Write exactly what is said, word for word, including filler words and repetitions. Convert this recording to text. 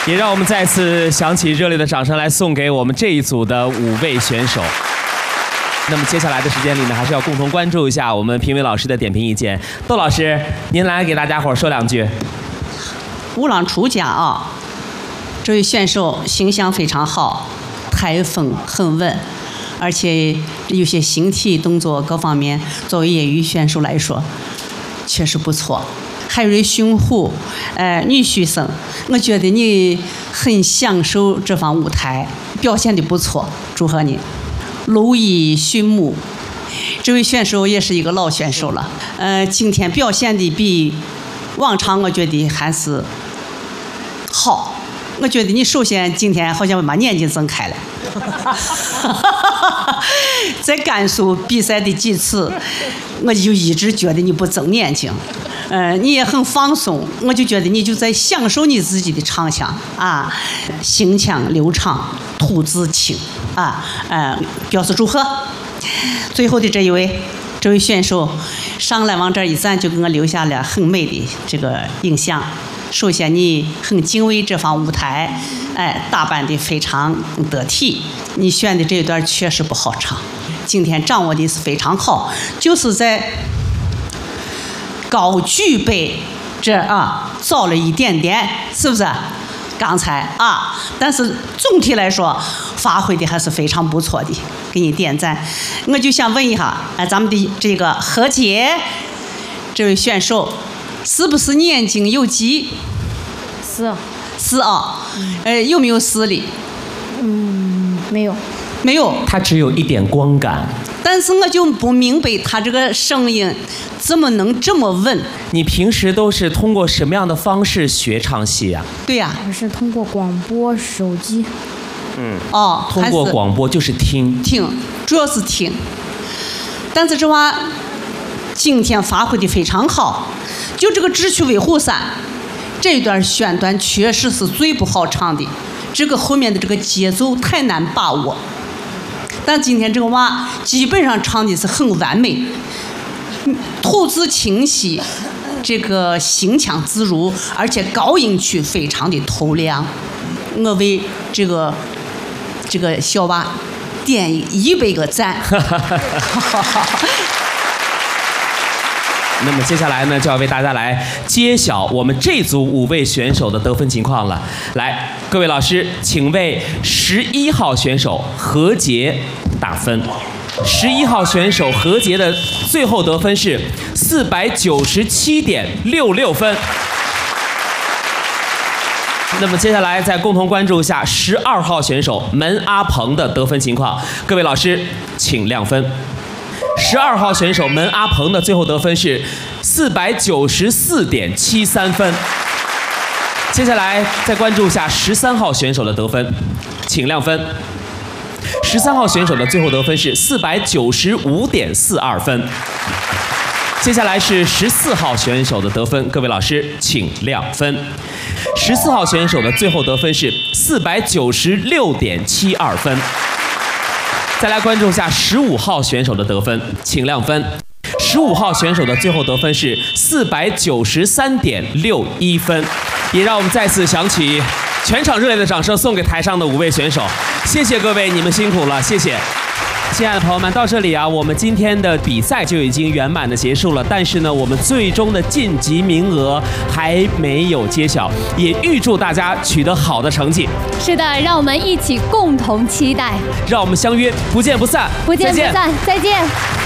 也让我们再次响起热烈的掌声来送给我们这一组的五位选手。那么接下来的时间里呢，还是要共同关注一下我们评委老师的点评意见。窦老师，您来给大家伙说两句。 吴朗初讲啊，这位选手形象非常好，台风很稳，而且有些形体动作各方面，作为业余选手来说，确实不错。还有这熊虎，呃，女婿生，我觉得你很享受这方舞台，表现的不错，祝贺你。陆毅勋木，这位选手也是一个老选手了，呃，今天表现的比往常我觉得还是好。我觉得你首先今天好像把年纪增开了。在甘肃比赛的几次，我就一直觉得你不增年轻，呃，你也很放松，我就觉得你就在享受你自己的唱腔啊，行腔流畅，吐字清啊，呃，表示祝贺。最后的这一位，这位选手上来往这一站，就给我留下了很美的这个印象。首先，你很敬畏这方舞台，哎，打扮得非常得体。你选的这一段确实不好唱，今天掌握的是非常好，就是在高举杯这啊早了一点点，是不是？刚才啊，但是总体来说发挥的还是非常不错的，给你点赞。我就想问一下，哎，咱们的这个何洁这位选手。是不是眼睛有疾？ 是。 是啊，呃，有没有视力？ 嗯，没有。 没有。 他只有一点光感。 但是我就不明白，他这个声音怎么能这么稳？ 你平时都是通过什么样的方式学唱戏啊？ 对呀、 啊。我是通过广播、手机。 嗯。 哦。 通过广播就是听。 听，主要是听。但是这话，今天发挥的非常好。就这个《智取威虎山》这一段选段确实是最不好唱的，这个后面的这个节奏太难把握。但今天这个娃基本上唱的是很完美，吐字清晰，这个行腔自如，而且高音区非常的透亮。我为这个这个小娃点一百个赞。 那么接下来呢，就要为大家来揭晓我们这组五位选手的得分情况了。来，各位老师，请为十一号选手何洁打分。十一号选手何洁的最后得分是四百九十七点六六分。那么接下来再共同关注一下十二号选手门阿鹏的得分情况。各位老师，请亮分。十二号选手门阿鹏的最后得分是四百九十四点七三分。接下来再关注一下十三号选手的得分，请亮分。十三号选手的最后得分是四百九十五点四二分。接下来是十四号选手的得分，各位老师请亮分。十四号选手的最后得分是四百九十六点七二分。再来关注一下十五号选手的得分，请亮分。十五号选手的最后得分是四百九十三点六一分，也让我们再次响起全场热烈的掌声，送给台上的五位选手。谢谢各位，你们辛苦了，谢谢。亲爱的朋友们，到这里啊，我们今天的比赛就已经圆满的结束了。但是呢，我们最终的晋级名额还没有揭晓，也预祝大家取得好的成绩。 是的，让我们一起共同期待。 让我们相约不见不散， 不见不散，再见。